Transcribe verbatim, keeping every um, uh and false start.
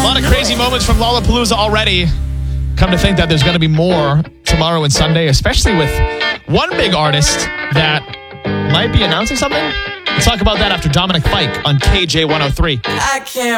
lot of crazy moments from Lollapalooza already. Come to think that there's going to be more tomorrow and Sunday, especially with one big artist that might be announcing something. We'll talk about that after Dominic Fike on K J one oh three. I can't